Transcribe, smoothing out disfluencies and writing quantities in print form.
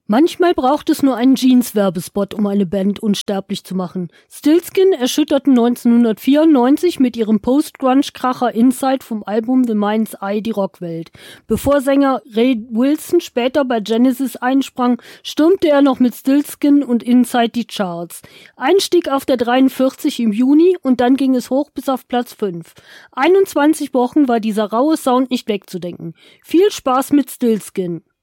Manchmal braucht es nur einen Jeans-Werbespot, um eine Band unsterblich zu machen. Stillskin erschütterten 1994 mit ihrem Post-Grunge-Kracher Inside vom Album The Mind's Eye die Rockwelt. Bevor Sänger Ray Wilson später bei Genesis einsprang, stürmte er noch mit Stillskin und Inside die Charts. Einstieg auf der 43 im Juni und dann ging es hoch bis auf Platz 5. 21 Wochen war dieser raue Sound nicht wegzudenken. Viel Spaß mit Stillskin.